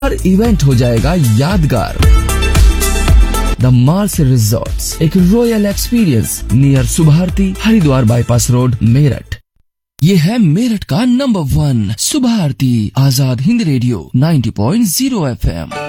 हर event हो जाएगा यादगार। द मार्स रिजॉर्ट्स, एक royal experience near Subharti, Haridwar bypass road, Meerut. ये है मेरठ का number 1 Subharti Azad Hind radio 90.0 FM।